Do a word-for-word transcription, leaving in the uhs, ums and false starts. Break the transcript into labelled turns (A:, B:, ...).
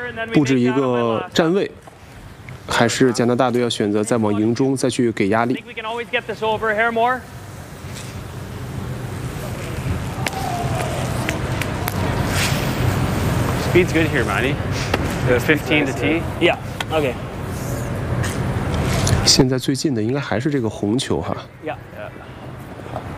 A: 布置一个站位，还是加拿大队要选择再往营中再去给压力？
B: Speed's good here, Manny. The fifteen to tee.
C: Yeah. Okay.
A: 现在最近的应该还是这个红球哈。
C: Yeah. Yeah.